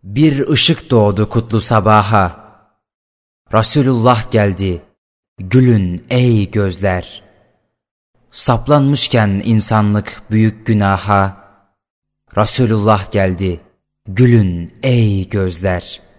Bir ışık doğdu kutlu sabaha. Resulullah geldi, gülün ey gözler. Saplanmışken insanlık büyük günaha. Resulullah geldi, gülün ey gözler.